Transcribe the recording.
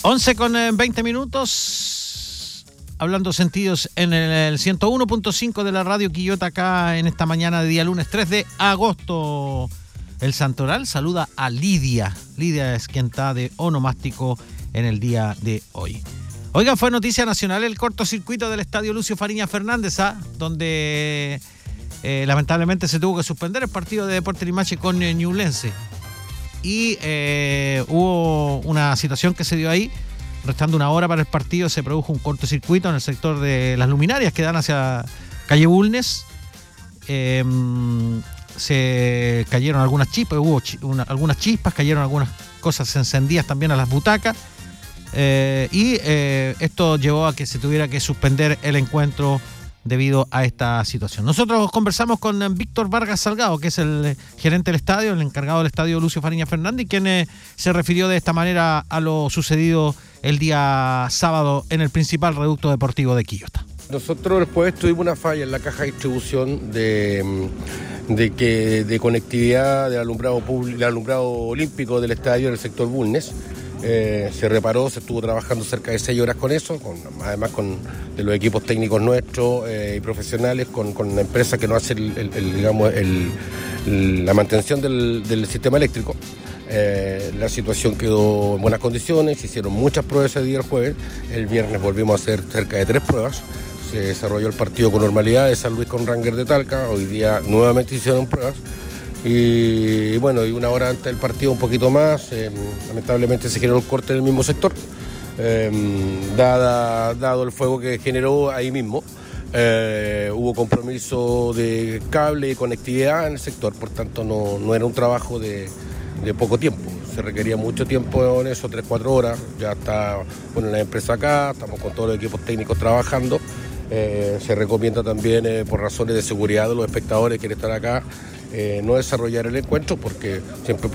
11 con 20 minutos, hablando sentidos en el 101.5 de la radio Quillota, acá en esta mañana de día lunes 3 de agosto. El Santoral saluda a Lidia. Lidia es quien está de onomástico en el día de hoy. Oigan, fue noticia nacional el cortocircuito del estadio Lucio Fariña Fernández, donde lamentablemente se tuvo que suspender el partido de Deportes Limache con Ñublense. Y hubo una situación que se dio ahí. Restando una hora para el partido, se produjo un cortocircuito en el sector de las luminarias que dan hacia calle Bulnes. Se cayeron algunas chispas, algunas chispas, cayeron algunas cosas encendidas también a las butacas. Y esto llevó a que se tuviera que suspender el encuentro debido a esta situación. Nosotros conversamos con Víctor Vargas Salgado, que es el gerente del estadio, el encargado del estadio Lucio Fariña Fernández, quien se refirió de esta manera a lo sucedido el día sábado en el principal reducto deportivo de Quillota. Nosotros después tuvimos una falla en la caja de distribución de conectividad del alumbrado olímpico del estadio en el sector Bulnes. Se reparó, se estuvo trabajando cerca de 6 horas con eso, además de los equipos técnicos nuestros y profesionales, con una empresa que nos hace la mantención del sistema eléctrico. La situación quedó en buenas condiciones, se hicieron muchas pruebas ese día el jueves, el viernes volvimos a hacer cerca de 3 pruebas, se desarrolló el partido con normalidad de San Luis con Ranger de Talca, hoy día nuevamente hicieron pruebas. Y bueno, y una hora antes del partido un poquito más, lamentablemente se generó un corte en el mismo sector, dado el fuego que generó ahí mismo. Hubo compromiso de cable y conectividad en el sector, por tanto no era un trabajo de poco tiempo, se requería mucho tiempo en eso, 3-4 horas. Ya está la empresa acá, estamos con todos los equipos técnicos trabajando. Se recomienda también, por razones de seguridad de los espectadores que quieren estar acá, no desarrollar el encuentro, porque siempre